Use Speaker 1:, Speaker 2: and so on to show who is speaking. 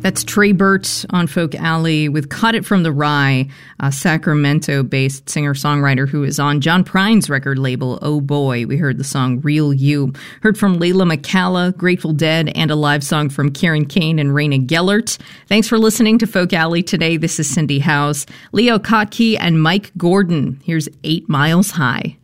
Speaker 1: That's Trey Burt on Folk Alley with Caught It From the Rye, a Sacramento-based singer-songwriter who is on John Prine's record label, Oh Boy. We heard the song Real You. Heard from Layla McCalla, Grateful Dead, and a live song from Karen Kane and Raina Gellert. Thanks for listening to Folk Alley today. This is Cindy House, Leo Kottke, and Mike Gordon. Here's 8 Miles High.